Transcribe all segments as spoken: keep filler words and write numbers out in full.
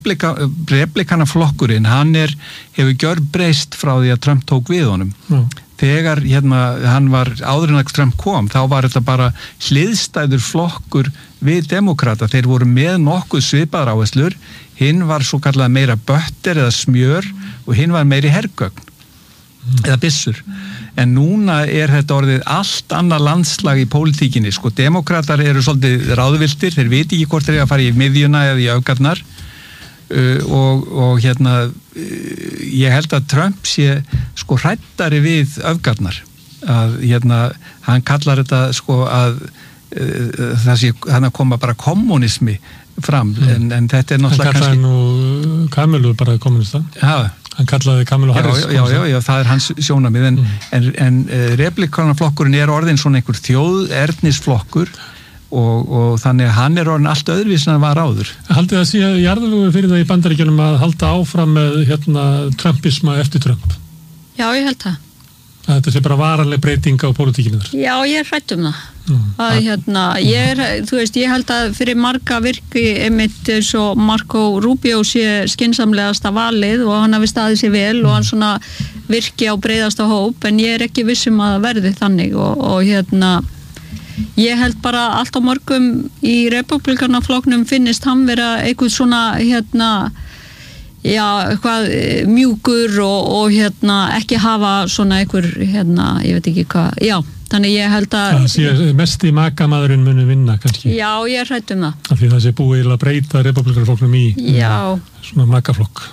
replika, replikana flokkurinn, hann er, hefur gjörbreyst frá því að Trump tók við honum. Mm. Þegar hérna, hann var áður en að Trump kom, þá var þetta bara hliðstæður flokkur við demokrata. Þeir voru með nokkuð svipaðar áherslur, hinn var svo kallað meira bötter eða smjör og hinn var meiri hergögn mm. eða byssur. En núna er þetta orðið allt annað landslag í pólitíkinni. Sko, demokratar eru svolítið ráðviltir, þeir viti ekki hvort þeir eru að fara í miðjuna eða í öfgarnar uh, og, og hérna uh, ég held að Trump sé sko hræddari við öfgarnar. Að hérna, hann kallar þetta sko að uh, það sé, hann að koma bara kommunismi fram, mm. en, en þetta er náttúrulega kannski... Hann kallaði nú Kamilu bara kommunista. Já. Hann kallaði Kamilu Harris. Já, já, já, já, það er hans sjónamið, en, mm. en, en uh, republikanaflokkurinn er orðin svona einhver þjóðernisflokkur og, og þannig að hann er orðin allt öðruvís en hann var áður. Haldið að sé jarðalögu fyrir það í Bandaríkjunum að halda áfram með hérna Trumpisma eftir Trump? Já, ég held það. Að þetta sé bara varanleg breyting á pólitíkinu þar? Já, ég er hrædd um það. Mm. Að, hérna, ég er, þú veist, ég held að fyrir marga virki einmitt eins og Marco Rubio sé skynsamlegasta valið og hann hafi staðið sér vel mm. og hann svona virki á breiðasta hóp, en ég er ekki vissum að það verði þannig og, og hérna ég held bara allt á mörgum í republikanaflokknum finnist hann vera eitthvað svona hérna já, eitthvað mjúkur og, og hérna ekki hafa svona einhver hérna, ég veit ekki hvað, já, þannig ég held að það sé mest í makamaðurinn muni vinna kannski. Já, ég er hrædd um það. Af því það sé búið að breyta republikanaflokknum í já. Svona makaflokk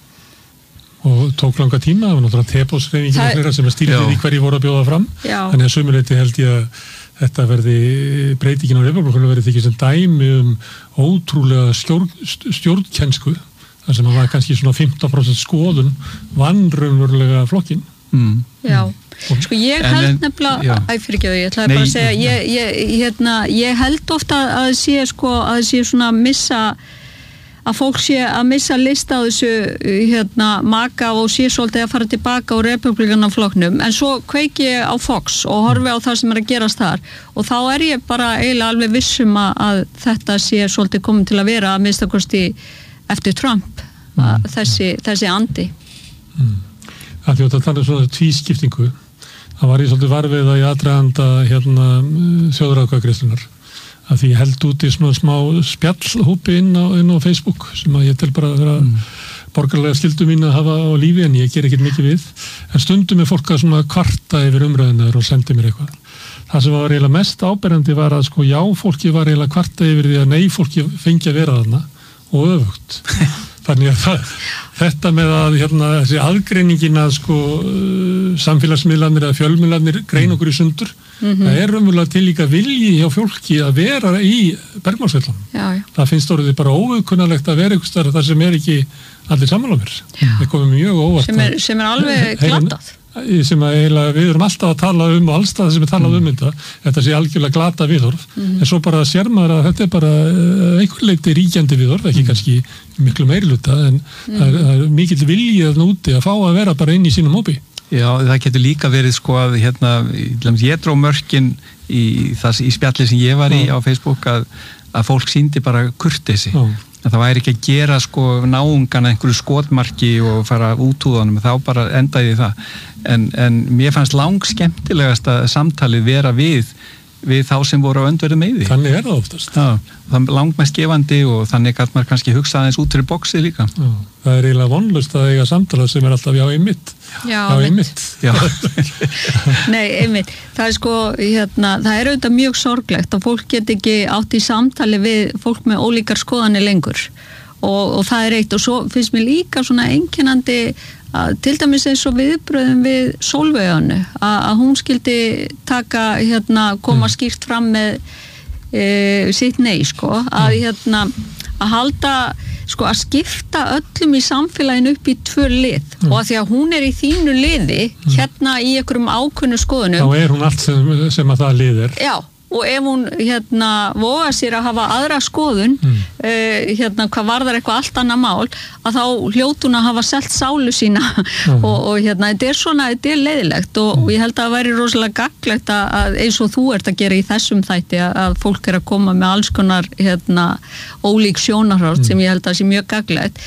og tók langa tíma, það var náttúrulega tepósreifingin og fleira sem að stýrði í hverju voru að bjóða fram, já. Þannig að sumuleyti held ég að þetta verði breytingin á republikanaflokknum verði þykir sem dæmi um ótrúlega stjórn, stjórnkensku þar sem að var kannski svona fimmtán prósent skoðun vannraunverulega flokkin. Mm. Já, sko ég held nefnilega, æ fyrir ekki að ég ætlaði bara að segja, ég, ég, hérna, ég held ofta að sé sko, að sé svona missa, að fólk sé að missa lista á þessu hérna maka og sé svolítið að fara tilbaka á republikanaflokknum, en svo kveiki ég á Fox og horfi á það sem er að gerast þar og þá er ég bara eiginlega alveg vissum að, að þetta sé svolítið komið til að vera að minnstakosti eftir Trump mm. þessi, þessi andi mm. Það er þannig svona tvískiptingu það var ég svolítið varfið að ég aðdraganda hérna þjóðaratkvæðagreiðslunnar að því ég held út í svona smá spjallhópi inn á, inn á Facebook sem að ég tel bara að vera mm. borgarlega skyldu mín að hafa á lífi en ég ger ekkert mikið við en stundum er fólk að svona kvarta yfir umræðunar og sendi mér eitthvað það sem var eiginlega mest áberandi var að sko já fólki var eiginlega kvarta yfir því að nei fólki fengi að vera þarna og öfugt. Þannig að það, þetta með að hérna, þessi aðgreiningin að sko samfélagsmiðlarnir eða fjölmiðlarnir grein okkur í sundur, mm-hmm. það er raunverulega til líka vilji hjá fólki að vera í bergmálsvellan. Það finnst orðið bara óauðkunnalegt að vera einhvers staðar þar sem er ekki allir sammála mér. Það komið mjög óvart. Sem er, sem er alveg glatað. Sem að eiginlega við erum alltaf að tala um og allstað sem er talað um þetta þetta sé algjörlega glata viðhorf mm-hmm. en svo bara sér maður að þetta er bara einhver leyti ríkjandi viðhorf, ekki mm-hmm. kannski miklu meiriluta en mm-hmm. það er, er mikill viljið núti að fá að vera bara inn í sínum hópi. Já, það getur líka verið sko að hérna, ég dró mörkin í, það, í spjalli sem ég var í á Facebook að, að fólk sýndi bara kurteisi Já. Að það væri ekki að gera sko náungana einhverju skotmarki og fara út úr honum, þá bara endaði það en, en mér fannst lang skemmtilegast að samtalið vera við við þá sem voru á öndverðu meiði. Þannig er það oftast. Já, það er langmest gefandi og þannig að maður kannski hugsa aðeins út fyrir boxið líka. Já, það er eiginlega vonlaust að eiga samtalað sem er alltaf já einmitt. Já, já einmitt. Já. Nei, einmitt. Það er sko, hérna, það er auðvitað mjög sorglegt að fólk get ekki átt í samtali við fólk með ólíkar skoðanir lengur og, og það er eitt og svo finnst mér líka svona einkennandi að til dæmis eins og viðbröðum við Sólveigu að hún skildi taka hérna, koma mm. skýrt fram með e, sitt nei sko að hérna að halda sko að skipta öllum í samfélaginu upp í tvö lið mm. og að því að hún er í þínu liði mm. hérna í einhverjum ákveðnu skoðunum þá er hún allt sem, sem að það lið er já og ef hún hérna voga sér að hafa aðra skoðun mm. uh, hérna hvað varðar eitthvað allt annað mál að þá hljót hún að hafa selt sálu sína mm. og, og hérna þetta er svona, þetta er leiðilegt og, mm. og ég held að það væri rosalega gagnlegt að, að eins og þú ert að gera í þessum þætti að, að fólk er að koma með alls konar hérna ólík sjónarhort mm. sem ég held að sé mjög gagnlegt